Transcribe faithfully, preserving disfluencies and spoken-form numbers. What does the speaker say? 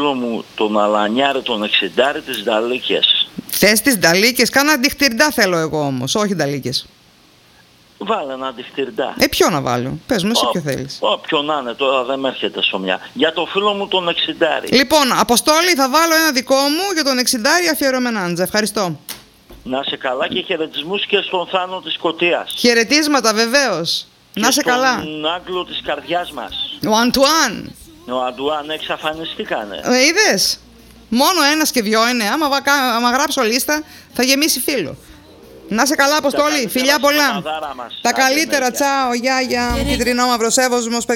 φίλο μου τον Αλανιάρη, τον εξιντάρη της Νταλίκες. Θες τις Νταλίκες? Κάνα αντιχτυρντά θέλω εγώ όμως, όχι Νταλίκες. Βάλε ένα αντιχτυρντά. Ε, ποιο να βάλω? Πες μου, εσύ ποιο θέλεις. Όποιο να είναι, τώρα δεν με έρχεται στο μια. Για το φίλο μου τον εξιντάρη. Λοιπόν, Αποστόλη, θα βάλω ένα δικό μου για τον εξιντάρη αφιερωμενάντζα. Ευχαριστώ. Να σε καλά και χαιρετισμούς και στον Θάνο της Σκωτίας. Χαιρετίσματα, βεβαίως. Να σε καλά. Τον Άγγλο της καρδιάς μας. Ο Αντουάν. Ο Αντουάν εξαφανιστήκανε. Ε, είδες. Μόνο ένας και δυο είναι. Άμα, βα... άμα γράψω λίστα θα γεμίσει φίλο. Να σε καλά, Αποστόλη. Φιλιά πολλά. Τα καλύτερα. Τσάω. Γεια, γεια. Κυτρινό μαύρο σέβοσμος, παιδιά.